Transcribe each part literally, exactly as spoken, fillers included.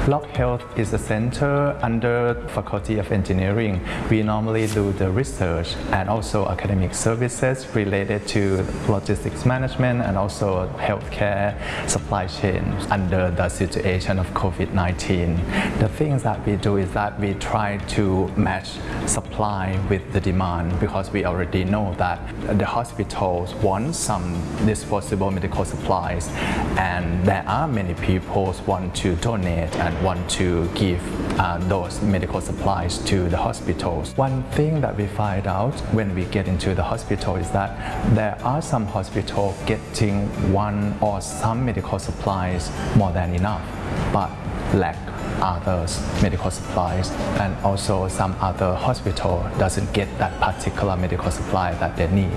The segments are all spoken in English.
Lock Health is a center under Faculty of Engineering. We normally do the research and also academic services related to logistics management and also healthcare supply chain under the situation of COVID nineteen. The things that we do is that we try to match supply with the demand, because we already know that the hospitals want some disposable medical supplies, and there are many people who want to donate and want to give uh, those medical supplies to the hospitals. One thing that we find out when we get into the hospital is that there are some hospitals getting one or some medical supplies more than enough, but lack others medical supplies, and also some other hospital doesn't get that particular medical supply that they need.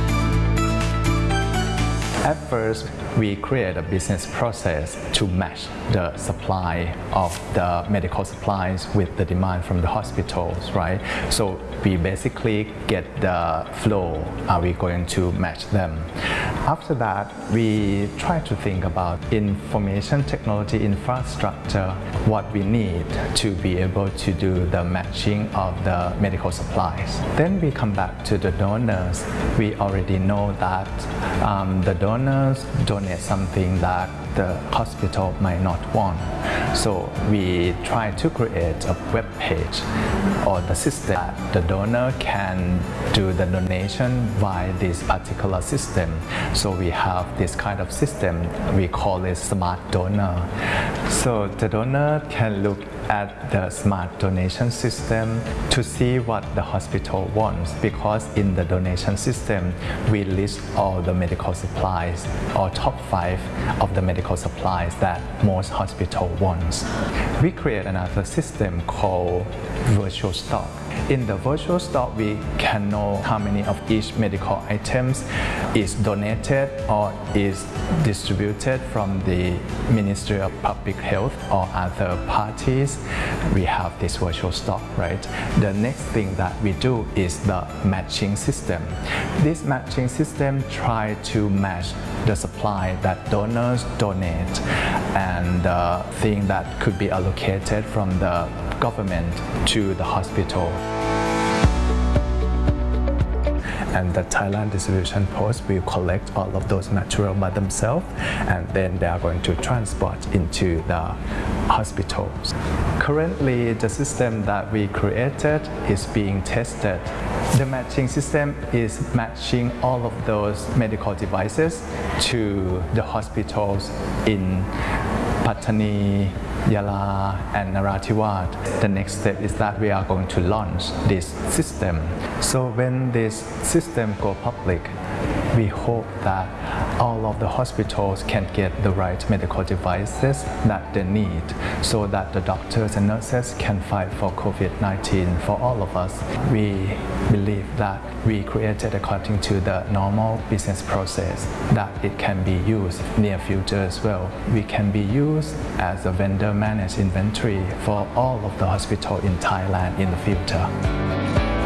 At first, we create a business process to match the supply of the medical supplies with the demand from the hospitals, right? So we basically get the flow, are we going to match them? After that, we try to think about information technology infrastructure, what we need to be able to do the matching of the medical supplies. Then we come back to the donors. We already know that um, the donors donate something that the hospital might not want. So we try to create a web page or the system that the donor can do the donation via this particular system. So we have this kind of system, we call it Smart Donor. So the donor can look at the smart donation system to see what the hospital wants, because in the donation system we list all the medical supplies or top five of the medical supplies that most hospital wants. We create another system called virtual stock. In the virtual stock, we can know how many of each medical items is donated or is distributed from the Ministry of Public Health or other parties. We have this virtual stock, right? The next thing that we do is the matching system. This matching system tries to match the supply that donors donate and the thing that could be allocated from the government to the hospital. And the Thailand Distribution Post will collect all of those material by themselves, and then they are going to transport into the hospitals. Currently, the system that we created is being tested. The matching system is matching all of those medical devices to the hospitals in Pattani, Yala and Narathiwat. The next step is that we are going to launch this system. So when this system go public, we hope that all of the hospitals can get the right medical devices that they need, so that the doctors and nurses can fight for COVID nineteen for all of us. We believe that we created according to the normal business process, that it can be used near future as well. We can be used as a vendor managed inventory for all of the hospitals in Thailand in the future.